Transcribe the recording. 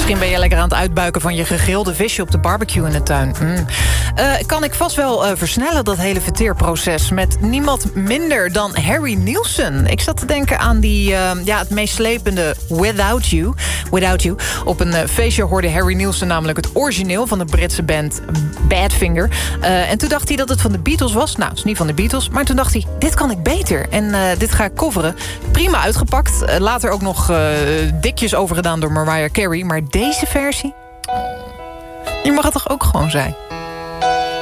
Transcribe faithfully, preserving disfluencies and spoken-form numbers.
Misschien ben je lekker aan het uitbuiken van je gegrilde visje op de barbecue in de tuin. Mm. Uh, kan ik vast wel uh, versnellen, dat hele verteerproces... met niemand minder dan Harry Nilsson. Ik zat te denken aan die, uh, ja, het meest slepende Without You. Without You. Op een uh, feestje hoorde Harry Nilsson namelijk het origineel... van de Britse band Badfinger. Uh, en toen dacht hij dat het van de Beatles was. Nou, het is niet van de Beatles. Maar toen dacht hij, dit kan ik beter. En uh, dit ga ik coveren. Prima uitgepakt. Uh, later ook nog uh, dikjes overgedaan door Mariah Carey. Maar deze versie... Je mag het toch ook gewoon zijn?